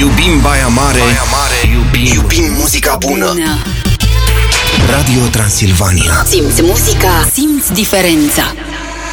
Iubim Baia Mare, iubim muzica bună. Radio Transilvania. Simți muzica, simți diferența.